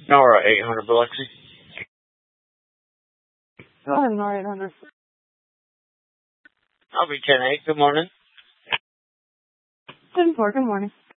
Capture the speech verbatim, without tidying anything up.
Nora eight hundred, Biloxi. Go ahead, Nora eight hundred. I'll be ten eight. Good morning. ten four, good morning.